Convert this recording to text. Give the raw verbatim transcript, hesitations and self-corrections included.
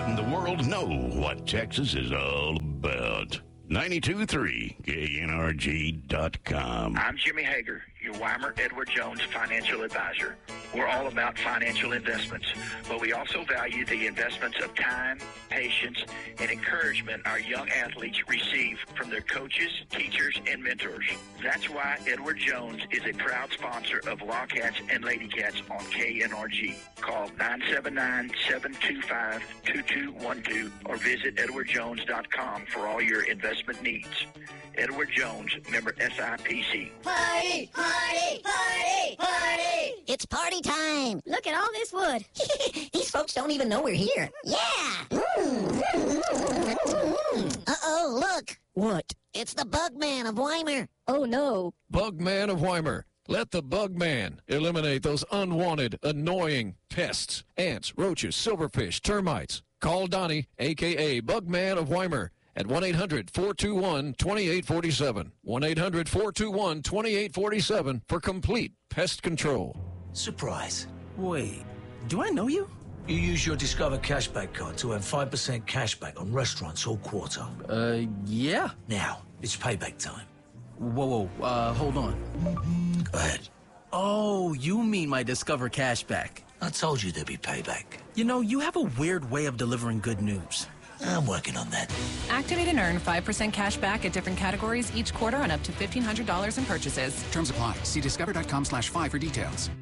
letting the world know what Texas is all about. ninety-two point three K N R G dot com. I'm Jimmy Hager, your Weimer Edward Jones financial advisor. We're all about financial investments, but we also value the investments of time, patience, and encouragement our young athletes receive from their coaches, teachers, and mentors. That's why Edward Jones is a proud sponsor of Lawcats and Ladycats on K N R G. Call nine seven nine, seven two five, two two one two or visit edward jones dot com for all your investment needs. Edward Jones, member S I P C. Party, party, party, party. It's party time. Look at all this wood. These folks don't even know we're here. Yeah. Uh-oh, look. What? It's the Bug Man of Weimer. Oh, no. Bug Man of Weimer. Let the Bug Man eliminate those unwanted, annoying pests. Ants, roaches, silverfish, termites. Call Donnie, a k a. Bug Man of Weimer, at one eight hundred, four two one, two eight four seven. one eight hundred, four two one, two eight four seven for complete pest control. Surprise. Wait, do I know you? You use your Discover Cashback card to earn five percent cashback on restaurants all quarter. Uh, yeah. Now, it's payback time. Whoa, whoa, uh, hold on. Go ahead. Oh, you mean my Discover Cashback. I told you there'd be payback. You know, you have a weird way of delivering good news. I'm working on that. Activate and earn five percent cash back at different categories each quarter on up to fifteen hundred dollars in purchases. Terms apply. See discover dot com slash five for details.